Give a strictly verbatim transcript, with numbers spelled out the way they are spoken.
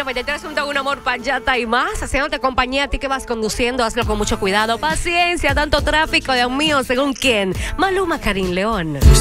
meterte el asunto de un amor payata y más, haciéndote compañía a ti que vas conduciendo, hazlo con mucho cuidado, paciencia, tanto tráfico, Dios mío, según quién. Maluma, Karim León.